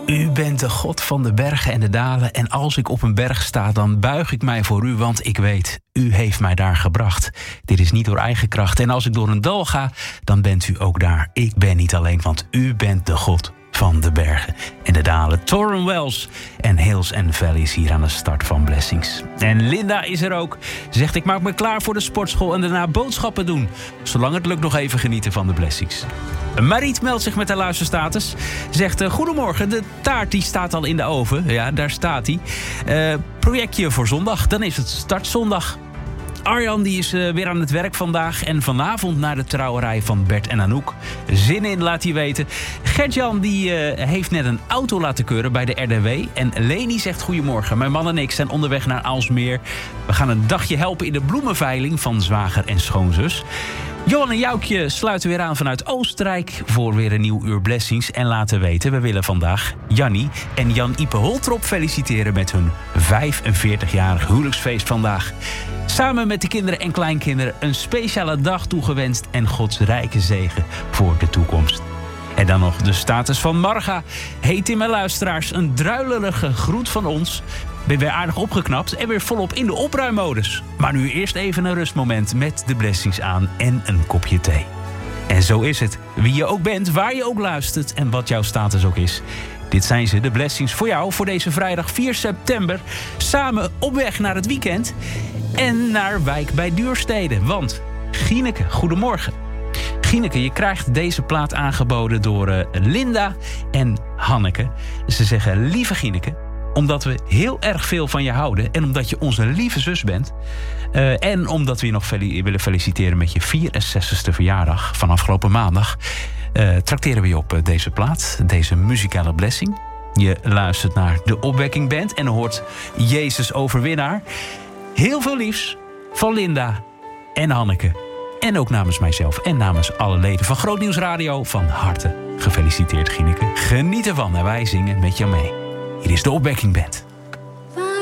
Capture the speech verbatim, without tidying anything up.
U bent de God van de bergen en de dalen. En als ik op een berg sta, dan buig ik mij voor u. Want ik weet, u heeft mij daar gebracht. Dit is niet door eigen kracht. En als ik door een dal ga, dan bent u ook daar. Ik ben niet alleen, want u bent de God van de bergen en de dalen. Tauren Wells en Hills and Valleys hier aan de start van Blessings. En Linda is er ook. Zegt, ik maak me klaar voor de sportschool en daarna boodschappen doen. Zolang het lukt nog even genieten van de Blessings. Mariet meldt zich met haar luisterstatus. Zegt, uh, goedemorgen, de taart die staat al in de oven. Ja, daar staat hij. Uh, projectje voor zondag, dan is het startzondag. Arjan die is uh, weer aan het werk vandaag. En vanavond naar de trouwerij van Bert en Anouk. Zin in, laat hij weten. Gertjan die uh, heeft net een auto laten keuren bij de R D W. En Leni zegt, goedemorgen. Mijn man en ik zijn onderweg naar Aalsmeer. We gaan een dagje helpen in de bloemenveiling van zwager en schoonzus. Johan en Joukje sluiten weer aan vanuit Oostenrijk voor weer een nieuw uur Blessings. En laten weten, we willen vandaag Jannie en Jan-Ipe Holtrop feliciteren met hun vijfenveertigjarig huwelijksfeest vandaag. Samen met de kinderen en kleinkinderen een speciale dag toegewenst en Gods rijke zegen voor de toekomst. En dan nog de status van Marga. Heet in mijn luisteraars een druilerige groet van ons. Ben weer aardig opgeknapt en weer volop in de opruimmodus. Maar nu eerst even een rustmoment met de Blessings aan en een kopje thee. En zo is het. Wie je ook bent, waar je ook luistert en wat jouw status ook is. Dit zijn ze, de Blessings voor jou voor deze vrijdag vier september. Samen op weg naar het weekend en naar Wijk bij Duurstede. Want Gineke, goedemorgen. Gineke, je krijgt deze plaat aangeboden door uh, Linda en Hanneke. Ze zeggen, lieve Gineke, omdat we heel erg veel van je houden en omdat je onze lieve zus bent. Uh, en omdat we je nog fel- willen feliciteren met je vierenzestigste verjaardag van afgelopen maandag. Uh, trakteren we je op uh, deze plaat, deze muzikale blessing. Je luistert naar de Opwekking Band en hoort Jezus Overwinnaar. Heel veel liefs van Linda en Hanneke. En ook namens mijzelf en namens alle leden van Groot Nieuws Radio van harte gefeliciteerd, Gineke. Geniet ervan en wij zingen met jou mee. Hier is de Opwekking Band.